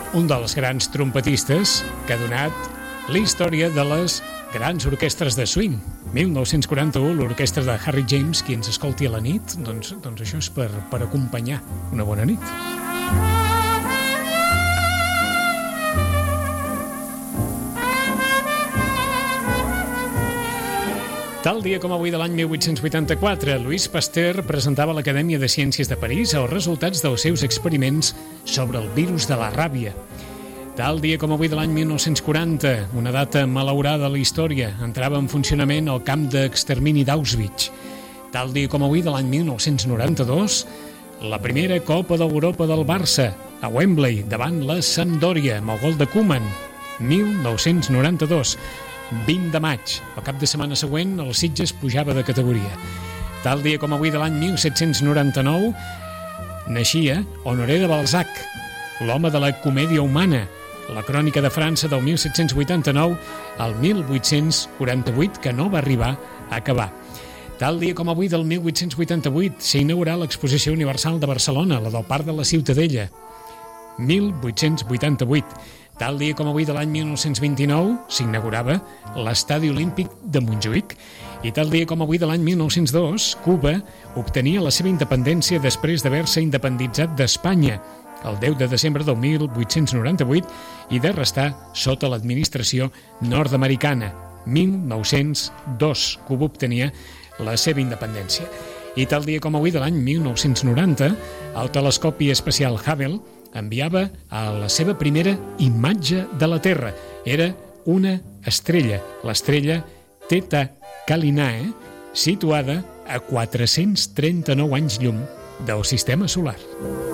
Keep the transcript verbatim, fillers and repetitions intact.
un dels grans trompetistes que ha donat la història de les grans orquestres de swing. mil nou-cents quaranta-u, l'orquestra de Harry James, qui ens escolti a la nit, doncs, doncs això és per, per acompanyar una bona nit. Tal dia com avui de l'any mil vuit-cents vuitanta-quatre, Louis Pasteur presentava a l'Acadèmia de Ciències de París els resultats dels seus experiments sobre el virus de la ràbia. Tal dia com avui de l'any mil nou-cents quaranta, una data malaurada a la història, entrava en funcionament el camp d'extermini d'Auschwitz. Tal dia com avui de l'any mil nou-cents noranta-dos, la primera Copa d'Europa del Barça, a Wembley, davant la Sampdoria, amb el gol de Koeman, mil nou-cents noranta-dos. vint de maig, el cap de setmana següent, el Sitges pujava de categoria. Tal dia com avui de l'any mil set-cents noranta-nou, naixia Honoré de Balzac, l'home de la comèdia humana, la crònica de França del mil set-cents vuitanta-nou al mil vuit-cents quaranta-vuit, que no va arribar a acabar. Tal dia com avui del mil vuit-cents vuitanta-vuit s'inaugurà l'Exposició Universal de Barcelona, la del Parc de la Ciutadella, mil vuit-cents vuitanta-vuit. Tal dia com avui de l'any mil nou-cents vint-i-nou s'inaugurava l'Estadi Olímpic de Montjuïc i tal dia com avui de l'any mil nou-cents dos Cuba obtenia la seva independència després d'haver-se independitzat d'Espanya el deu de desembre del mil vuit-cents noranta-vuit i de restar sota l'administració nord-americana. mil nou-cents dos Cuba obtenia la seva independència. I tal dia com avui de l'any mil nou-cents noranta el telescopi espacial Hubble enviava a la seva primera imatge de la Terra. Era una estrella, l'estrella Theta Callinae, situada a quatre-cents trenta-nou anys llum del sistema solar.